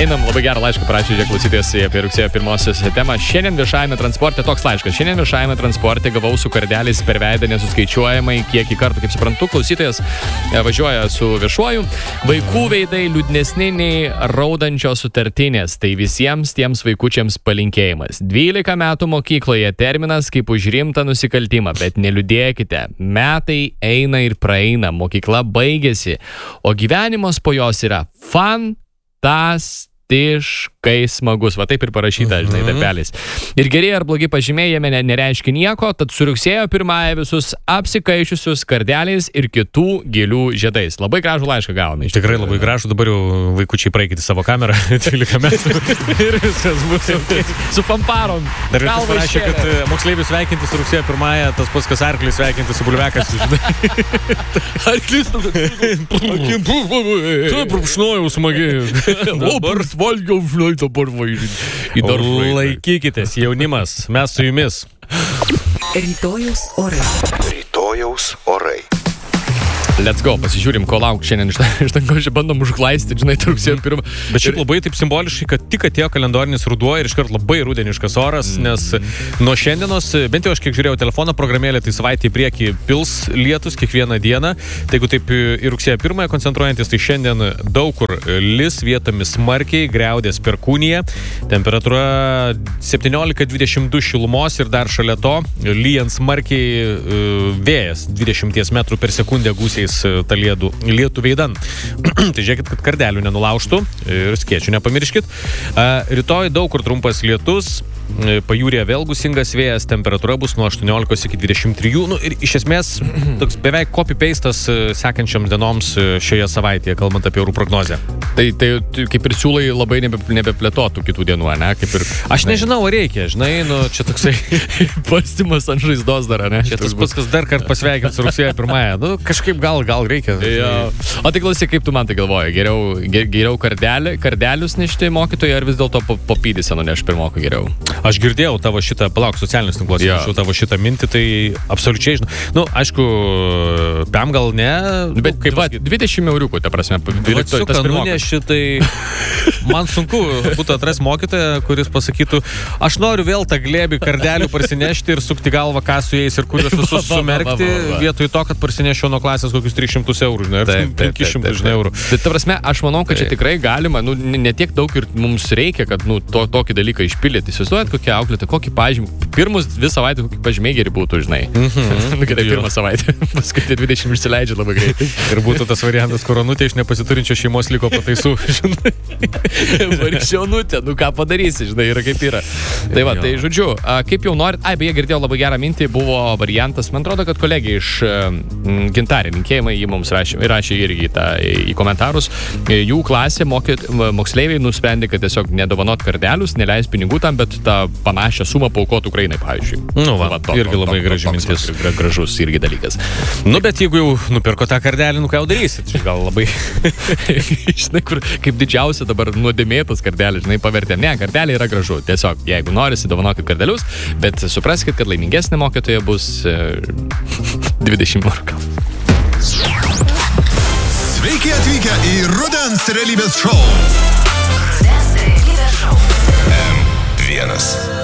Einam, labai gerą laišką parašė klausytojas apie rugsėjo 1 temą. Šiandien viešajame transporte, toks laiškas, šiandien viešajame transporte gavau su kardeliais per veidą nesuskaičiuojamai kiekį kartų. Kaip suprantu, klausytojas važiuoja su viešuoju. Vaikų veidai liūdnesni nei raudančios sutartinės. Tai visiems tiems vaikučiams palinkėjimas. 12 metų mokykloje terminas kaip už rimtą nusikaltimą, bet neliūdėkite. Metai eina ir praeina, mokykla baigėsi, o gyvenimas po jos yra fantastiškai smagus. Va taip ir parašyta, žinai, darbelis. Ir geri ar blogi pažymiai jame nereiškia nieko, tad su rugsėjo 1 visus apsikaišiusius kardeliais ir kitų gėlių žiedais. Labai gražų laišką gavome. Tikrai labai gražų, dabar jau vaikučiai praeikite savo kamerą, 12 metų ir viskas bus okay. Su fanfarom. Dar vis parašė, kad moksleivius sveikinti su rugsėjo 1, tas pats, kas arklis sveikinti su bulvekas. Arklis, tu prapšnojau smagiai. Dabar valgiau šlaitą parvažiūrį. Laikykitės, jaunimas, mes su jumis. Rytojaus orai. Rytojaus orai. Let's go, pasižiūrim, ko lauk šiandien iš tanko, bandom užglaisti, žinai, rugsėjo 1. Bet šiaip labai taip simboliškai, kad tik atėjo kalendorinis ruduo ir iškart labai rudeniškas oras, nes nuo šiandienos, bent jau aš kiek žiūrėjau telefono programėlę, tai savaitę į priekį pils lietus kiekvieną dieną. Tai jeigu taip į rugsėjo 1 koncentruojantis, tai šiandien daug kur lis vietomis smarkiai, griaudės perkūnija, temperatūra 17-22 šilumos ir dar šalia to lyjant smarkiai vėjas 20 metrų per sekundę gūsiai tą lietų veidan. Tai žiūrėkit, kad kardelių nenulaužtų ir skėčių nepamirškit. Rytoj daug kur trumpas lietus, pajūrėje vėl gūsingas vėjas, temperatūra bus nuo 18 iki 23. Nu, ir iš esmės toks beveik copy-pastas sekančiams dienoms šioje savaitėje, kalbant apie orų prognozę. Tai kaip ir siūlai labai nebeplėtotų kitų dienų, ne? Kaip ir, aš nežinau, ar reikia, žinai, nu, čia toksai pastimas ant žaizdos dar, ne? Čia tas pats, kas dar kartą pasveikint su rugsėjo 1. Nu, kažkaip gal reikia. Ja. O tai klausyk, kaip tu man tai galvoji? Geriau kardelius nešti mokytojai, ar vis dėlto popydysę nuneš pirmokų geriau? Aš girdėjau tavo šitą, palauk, socialinius tinklus, tavo šitą mintį, tai absoliučiai, žinau. Nu, aišku, tam gal ne. Bet kaip 20 euriukų, ta prasme. Tas nuneši, tai man sunku būtų atrasti mokytoją, kuris pasakytų, aš noriu vėl tą glėbį kardelių parsinešti ir sukti galvą, ką su jais ir kuriuos visus sumerkti, vietoj to, kad parsinešiau nuo klasės kokius 300 eurų, žinai, ar 500 eurų. Tai ta prasme, aš manau, kad čia tikrai galima, nu, netiek daug ir mums reikia, kad, nu, tokį dalyką išpildyti. Įsivaizduojat, kokia auklėta, kokį pažymį. Pirmus 2 savaitės kokį pažymiai geri būtų, žinai. Nu, gerai, pirmą savaitę. Paskui 20 išsileidžia labai greitai. Ir būtų tas variantas, kur Onutė iš nepasiturinčio šeimos liko pataisų, žinai. Vargšionutė, nu ką padarysi, žinai, yra kaip yra. Tai va, tai žodžiu, kaip jau norit, beje, girdėjau labai gerą mintį, buvo variantas, man atrodo, kad kolegė iš Gintarė linkėjimai jį mums rašė irgi į komentarus. Jų klasė moksleiviai nusprendė, kad tiesiog nedovanot kardelius, neleis pinigų tam, bet tą panašią sumą paaukot Ukrainai, pavyzdžiui. Nu, irgi labai graži mintis. Gražus irgi dalykas. Nu, bet jeigu jau nupirko tą kardelį, nu ką jau darysit? Gal labai... Žinai, kur kaip didžiausia dabar nuodėmėtas kardelis, žinai, pavertė. Ne, kardelė yra gražu. Tiesiog, jeigu norisi, dovanokit kardelius, bet supraskit, kad laimingesnė mokytoja bus 20 eurų. Sveiki atvykę į Rudens realybės šou. Rudens realybės šou. M1.